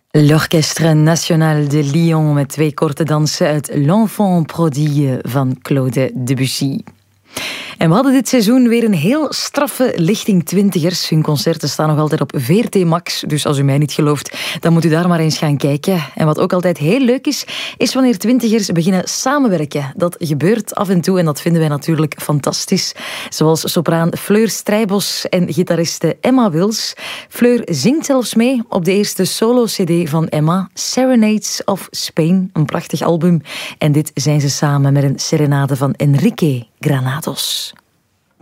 L'Orchestre National de Lyon met 2 korte dansen uit L'Enfant Prodigue van Claude Debussy. En we hadden dit seizoen weer een heel straffe lichting twintigers. Hun concerten staan nog altijd op VRT Max, dus als u mij niet gelooft, dan moet u daar maar eens gaan kijken. En wat ook altijd heel leuk is wanneer twintigers beginnen samenwerken. Dat gebeurt af en toe en dat vinden wij natuurlijk fantastisch. Zoals sopraan Fleur Strijbos en gitariste Emma Wils. Fleur zingt zelfs mee op de eerste solo-cd van Emma, Serenades of Spain, een prachtig album. En dit zijn ze samen met een serenade van Enrique Granados.